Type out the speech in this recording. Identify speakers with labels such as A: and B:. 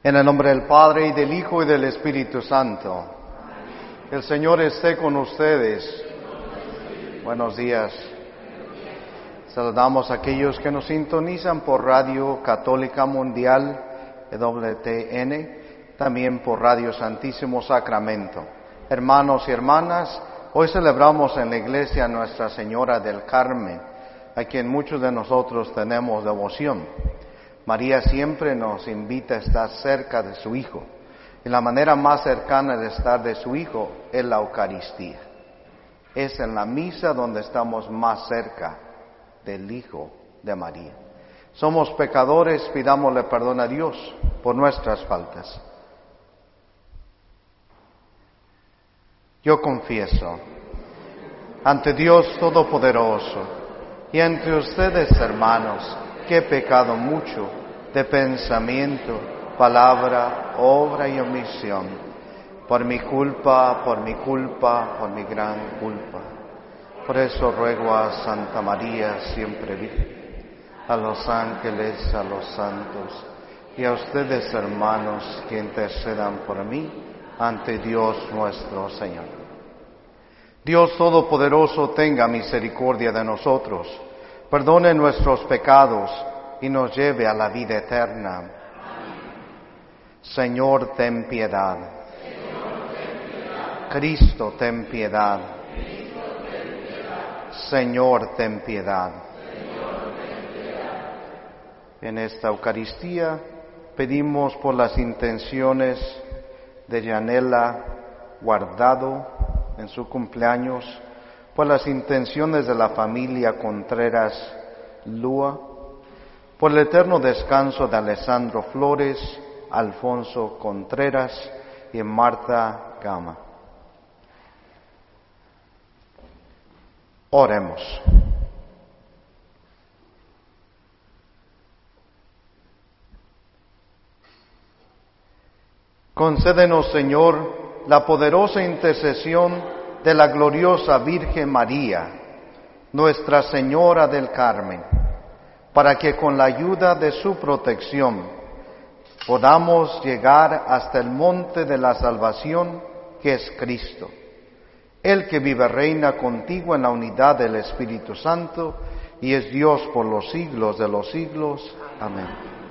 A: En el nombre del Padre, y del Hijo, y del Espíritu Santo. El Señor esté con ustedes. Buenos días. Saludamos a aquellos que nos sintonizan por Radio Católica Mundial, EWTN, también por Radio Santísimo Sacramento. Hermanos y hermanas, hoy celebramos en la iglesia Nuestra Señora del Carmen, a quien muchos de nosotros tenemos devoción. María siempre nos invita a estar cerca de su Hijo, y la manera más cercana de estar de su Hijo es la Eucaristía. Es en la misa donde estamos más cerca del Hijo de María. Somos pecadores, pidámosle perdón a Dios por nuestras faltas. Yo confieso ante Dios Todopoderoso y ante ustedes, hermanos, que he pecado mucho de pensamiento, palabra, obra y omisión, por mi culpa, por mi gran culpa. Por eso ruego a Santa María, siempre Virgen, a los ángeles, a los santos, y a ustedes, hermanos, que intercedan por mí ante Dios nuestro Señor. Dios Todopoderoso tenga misericordia de nosotros, perdone nuestros pecados y nos lleve a la vida eterna. Amén. Señor, ten piedad.
B: Señor, ten piedad.
A: Cristo, ten piedad.
B: Cristo, ten piedad.
A: Señor, ten piedad.
B: Señor, ten piedad.
A: En esta Eucaristía pedimos por las intenciones de Yanela Guardado en su cumpleaños, por las intenciones de la familia Contreras Lua, por el eterno descanso de Alessandro Flores, Alfonso Contreras y Marta Gama. Oremos. Concédenos, Señor, la poderosa intercesión de la gloriosa Virgen María, Nuestra Señora del Carmen, para que con la ayuda de su protección podamos llegar hasta el monte de la salvación, que es Cristo, el que vive reina contigo en la unidad del Espíritu Santo y es Dios por los siglos de los siglos. Amén.